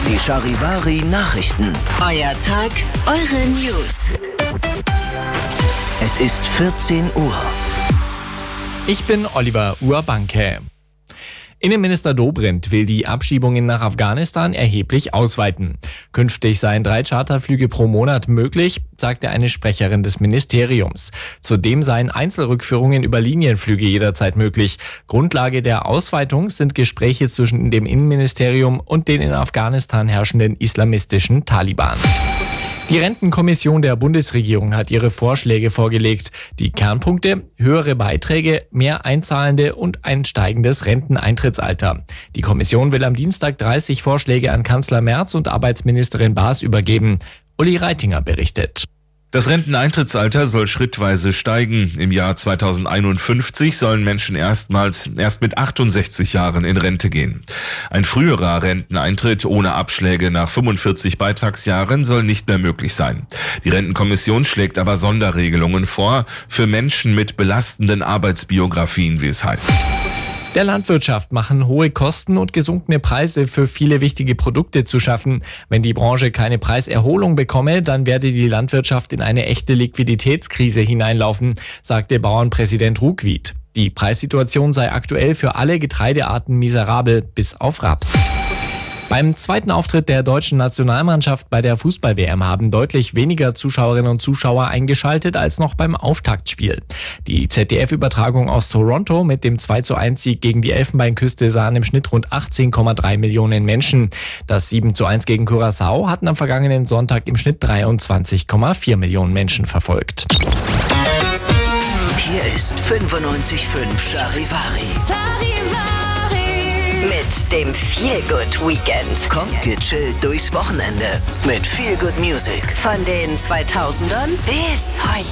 Die Charivari Nachrichten. Euer Tag, eure News. Es ist 14 Uhr. Ich bin Oliver Urbanke. Innenminister Dobrindt will die Abschiebungen nach Afghanistan erheblich ausweiten. Künftig seien 3 Charterflüge pro Monat möglich, sagte eine Sprecherin des Ministeriums. Zudem seien Einzelrückführungen über Linienflüge jederzeit möglich. Grundlage der Ausweitung sind Gespräche zwischen dem Innenministerium und den in Afghanistan herrschenden islamistischen Taliban. Die Rentenkommission der Bundesregierung hat ihre Vorschläge vorgelegt. Die Kernpunkte: höhere Beiträge, mehr Einzahlende und ein steigendes Renteneintrittsalter. Die Kommission will am Dienstag 30 Vorschläge an Kanzler Merz und Arbeitsministerin Baas übergeben. Uli Reitinger berichtet. Das Renteneintrittsalter soll schrittweise steigen. Im Jahr 2051 sollen Menschen erst mit 68 Jahren in Rente gehen. Ein früherer Renteneintritt ohne Abschläge nach 45 Beitragsjahren soll nicht mehr möglich sein. Die Rentenkommission schlägt aber Sonderregelungen vor für Menschen mit belastenden Arbeitsbiografien, wie es heißt. Der Landwirtschaft machen hohe Kosten und gesunkene Preise für viele wichtige Produkte zu schaffen. Wenn die Branche keine Preiserholung bekomme, dann werde die Landwirtschaft in eine echte Liquiditätskrise hineinlaufen, sagte Bauernpräsident Ruckwied. Die Preissituation sei aktuell für alle Getreidearten miserabel, bis auf Raps. Beim zweiten Auftritt der deutschen Nationalmannschaft bei der Fußball-WM haben deutlich weniger Zuschauerinnen und Zuschauer eingeschaltet als noch beim Auftaktspiel. Die ZDF-Übertragung aus Toronto mit dem 2:1-Sieg gegen die Elfenbeinküste sahen im Schnitt rund 18,3 Millionen Menschen. Das 7:1 gegen Curaçao hatten am vergangenen Sonntag im Schnitt 23,4 Millionen Menschen verfolgt. Hier ist 95.5 Charivari. Mit dem Feelgood Weekend. Kommt gechillt durchs Wochenende mit Feelgood Music. Von den 2000ern bis heute.